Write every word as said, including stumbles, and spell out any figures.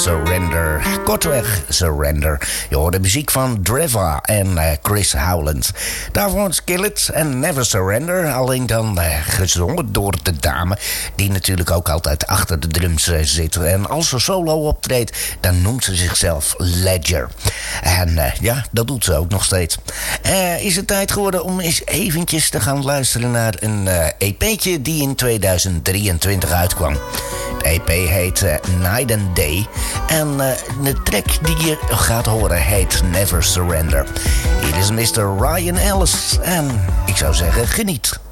Surrender. Kortweg, Surrender. Je hoort de muziek van Dreva en uh, Chris Howland. Daarvoor Skillet en Never Surrender. Alleen dan uh, gezongen door de dame, die natuurlijk ook altijd achter de drums uh, zit. En als ze solo optreedt, dan noemt ze zichzelf Ledger. En uh, ja, dat doet ze ook nog steeds. Uh, is het tijd geworden om eens eventjes te gaan luisteren naar een uh, E P'tje die in tweeduizend drieëntwintig uitkwam. De E P heet uh, Night and Day. En uh, de track die je gaat horen heet Never Surrender. Hier is mister Ryan Ellis. En ik zou zeggen, geniet.